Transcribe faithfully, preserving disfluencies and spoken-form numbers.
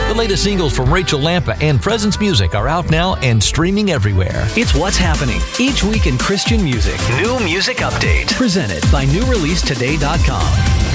The latest singles from Rachel Lampa and Presence Music are out now and streaming everywhere. It's what's happening each week in Christian music. New music update. Presented by new release today dot com.